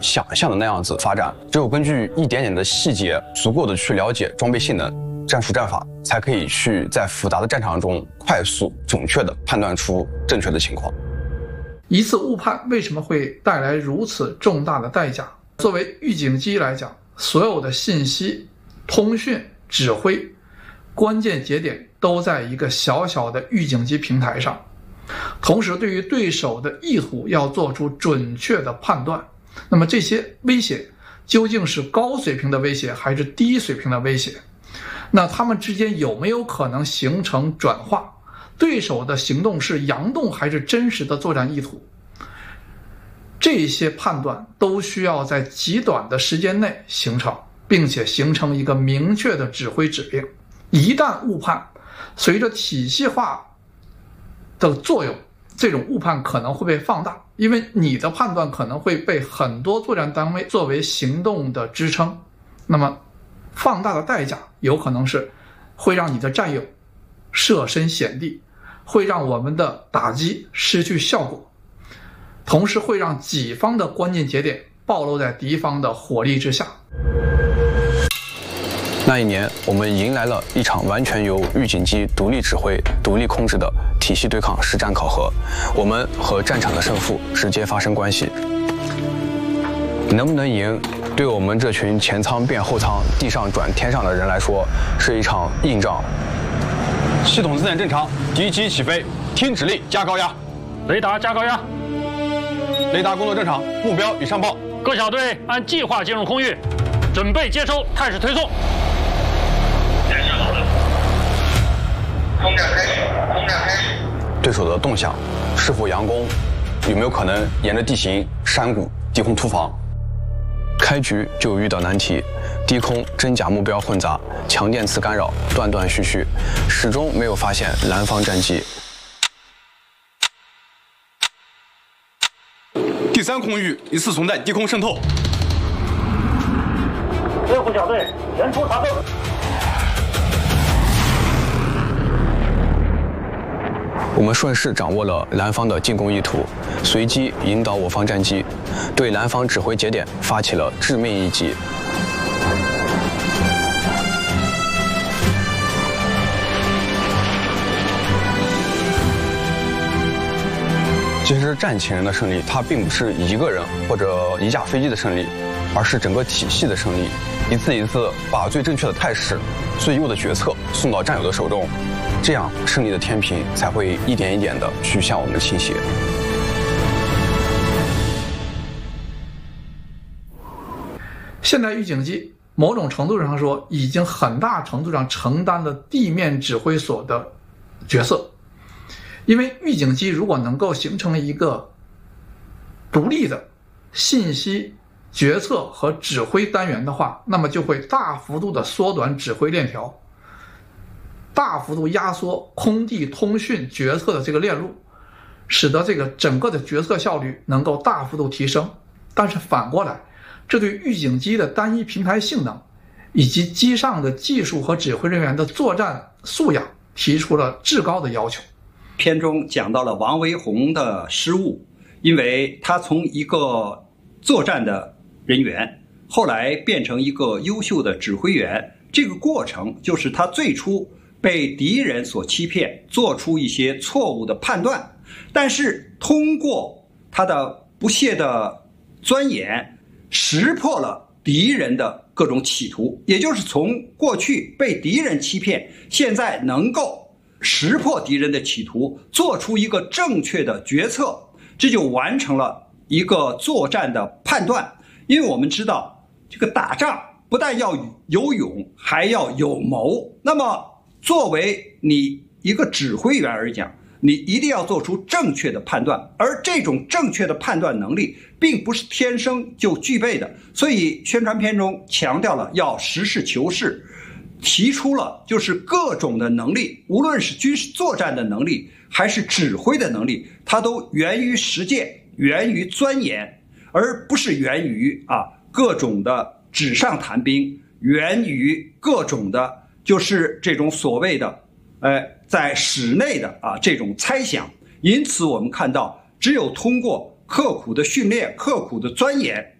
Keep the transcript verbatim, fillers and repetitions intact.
想象的那样子发展。只有根据一点点的细节，足够的去了解装备性能、战术战法，才可以去在复杂的战场中快速、准确地判断出正确的情况。 一次误判为什么会带来如此重大的代价？作为预警机来讲，所有的信息、通讯、指挥、关键节点都在一个小小的预警机平台上，同时对于对手的意图要做出准确的判断。那么这些威胁究竟是高水平的威胁还是低水平的威胁？那它们之间有没有可能形成转化？对手的行动是佯动还是真实的作战意图？这些判断都需要在极短的时间内形成，并且形成一个明确的指挥指令。一旦误判，随着体系化的作用，这种误判可能会被放大，因为你的判断可能会被很多作战单位作为行动的支撑。那么放大的代价有可能是会让你的战友设身险地，会让我们的打击失去效果，同时会让己方的关键节点暴露在敌方的火力之下。 那一年，我们迎来了一场完全由预警机独立指挥、独立控制的体系对抗实战考核。我们和战场的胜负直接发生关系。能不能赢，对我们这群前舱变后舱、地上转天上的人来说，是一场硬仗。系统自检正常，敌机起飞，听指令加高压。 雷达加高压。 雷达工作正常，目标已上报。 各小队按计划进入空域，准备接收态势推送。 监视好了，空战开始，空战开始。 对手的动向是否佯攻，有没有可能沿着地形、山谷低空突防？开局就遇到难题，低空真假目标混杂，强电磁干扰断断续续，始终没有发现蓝方战机。 第三空域一次存在低空渗透。 猎户小队前出查证。 我们顺势掌握了蓝方的进攻意图，随机引导我方战机，对蓝方指挥节点发起了致命一击。其实战前人的胜利，它并不是一个人或者一架飞机的胜利，而是整个体系的胜利。一次一次把最正确的态势、最优的决策送到战友的手中，这样胜利的天平才会一点一点的去向我们倾斜。 现代预警机某种程度上说，已经很大程度上承担了地面指挥所的角色。因为预警机如果能够形成一个独立的信息决策和指挥单元的话，那么就会大幅度的缩短指挥链条，大幅度压缩空地通讯决策的这个链路，使得这个整个的决策效率能够大幅度提升。但是反过来，这对预警机的单一平台性能以及机上的技术和指挥人员的作战素养提出了至高的要求。 片中讲到了王维宏的失误，因为他从一个作战的人员后来变成一个优秀的指挥员，这个过程就是他最初被敌人所欺骗，做出一些错误的判断，但是通过他的不懈的钻研，识破了敌人的各种企图，也就是从过去被敌人欺骗，现在能够识破敌人的企图，做出一个正确的决策，这就完成了一个作战的判断。因为我们知道这个打仗不但要有勇，还要有谋。那么作为你一个指挥员而讲，你一定要做出正确的判断，而这种正确的判断能力并不是天生就具备的。所以宣传片中强调了要实事求是，提出了就是各种的能力，无论是军事作战的能力还是指挥的能力，它都源于实践，源于钻研，而不是源于啊各种的纸上谈兵，源于各种的就是这种所谓的呃在室内的啊这种猜想。因此我们看到，只有通过刻苦的训练、刻苦的钻研，